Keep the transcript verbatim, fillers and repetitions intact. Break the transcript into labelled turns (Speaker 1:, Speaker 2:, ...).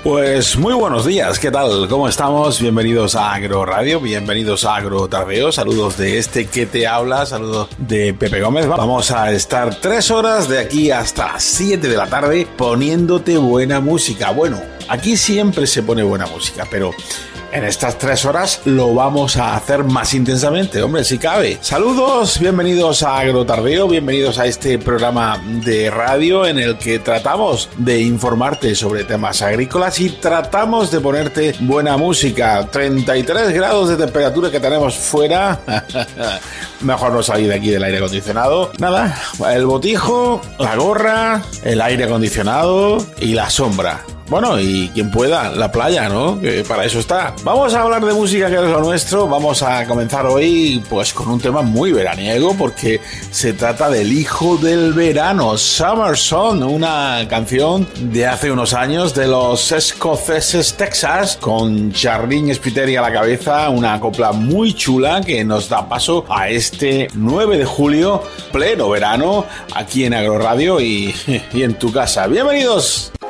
Speaker 1: Pues muy buenos días, ¿qué tal? ¿Cómo estamos? Bienvenidos a Agro Radio, bienvenidos a Agro Tardeo, saludos de este que te habla, saludos de Pepe Gómez. Vamos a estar tres horas de aquí hasta siete de la tarde poniéndote buena música. Bueno, aquí siempre se pone buena música, pero en estas tres horas lo vamos a hacer más intensamente, hombre, si cabe. Saludos, bienvenidos a Agrotardeo, bienvenidos a este programa de radio en el que tratamos de informarte sobre temas agrícolas y tratamos de ponerte buena música. treinta y tres grados de temperatura que tenemos fuera. Mejor no salir de aquí del aire acondicionado. Nada, el botijo, la gorra, el aire acondicionado y la sombra. Bueno, y quien pueda, la playa, ¿no? Que para eso está. Vamos a hablar de música, que es lo nuestro. Vamos a comenzar hoy, pues, con un tema muy veraniego, porque se trata del hijo del verano, Summer Song, una canción de hace unos años de los escoceses Texas, con Charlene Spiteri a la cabeza, una copla muy chula que nos da paso a este nueve de julio, pleno verano, aquí en Agroradio y, y en tu casa. ¡Bienvenidos!